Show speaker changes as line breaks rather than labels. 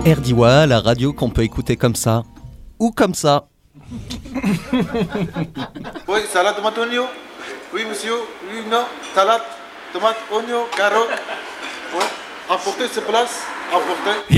RDIWA, la radio qu'on peut écouter comme ça. Ou comme ça.
Oui, salade tomate oignon. Oui, monsieur. Oui, non. Salade tomate oignon, carotte. Oui. Emportez ce place. Emportez.